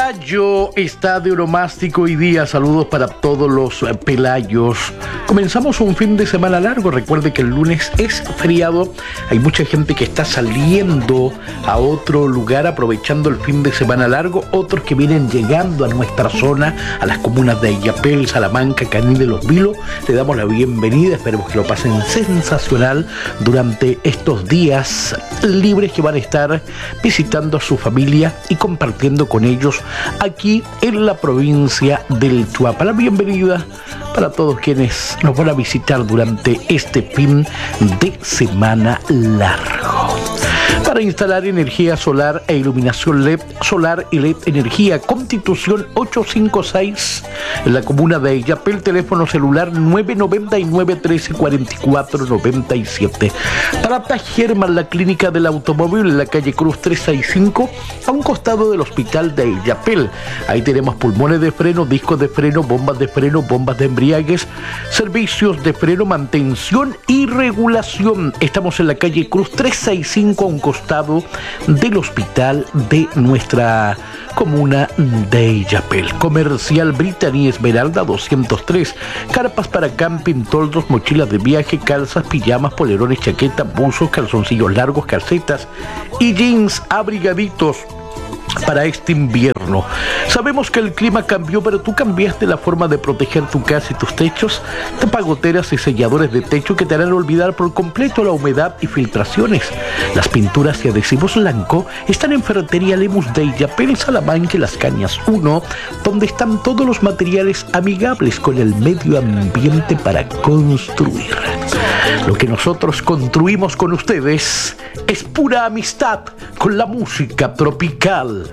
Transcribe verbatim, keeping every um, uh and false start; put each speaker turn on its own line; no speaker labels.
Pelayo está de onomástico hoy día. Saludos para todos los pelayos. Comenzamos un fin de semana largo. Recuerde que el lunes es feriado. Hay mucha gente que está saliendo a otro lugar aprovechando el fin de semana largo. Otros que vienen llegando a nuestra zona, a las comunas de Illapel, Salamanca, Caní de los Vilos. Le damos la bienvenida. Esperemos que lo pasen sensacional durante estos días libres que van a estar visitando a su familia y compartiendo con ellos aquí en la provincia del Chuapa. La bienvenida para todos quienes nos van a visitar durante este fin de semana largo. Para instalar energía solar e iluminación L E D, solar y L E D Energía, Constitución ochocientos cincuenta y seis, en la comuna de Illapel, teléfono celular nueve nueve nueve, trece, cuarenta y cuatro, noventa y siete. Para Tajerman, la clínica del automóvil, en la calle Cruz trescientos sesenta y cinco, a un costado del hospital de Illapel. Ahí tenemos pulmones de freno, discos de freno, bombas de freno, bombas de embriagues, servicios de freno, mantención y regulación. Estamos en la calle Cruz trescientos sesenta y cinco, a un costado del hospital de nuestra comuna de Illapel. Comercial Brittany Esmeralda doscientos tres. Carpas para camping, toldos, mochilas de viaje, calzas, pijamas, polerones, chaquetas, buzos, calzoncillos largos, calcetas y jeans abrigaditos para este invierno. Sabemos que el clima cambió, pero tú cambiaste la forma de proteger tu casa y tus techos. Tapagoteras y selladores de techo que te harán olvidar por completo la humedad y filtraciones. Las pinturas y adhesivos Lanco están en Ferretería Lemus de Illapel, Salamanca y Las Cañas uno, donde están todos los materiales amigables con el medio ambiente para construir. Lo que nosotros construimos con ustedes es pura amistad con la música tropical.